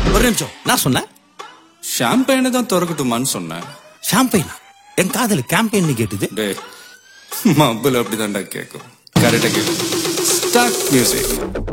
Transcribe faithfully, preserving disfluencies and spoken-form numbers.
ஒரு நிமிஷம், நான் சொன்னேன் ஷாம்பெயினை தான் திறக்கட்டுமான்னு சொன்னேன். ஷாம்பெயினா? என் காதல கேம்பெயின் கேட்டுது. டே மబ్బுல அப்படிதான்டா கேட்கும். கரெக்டா கேட்கும். Start music.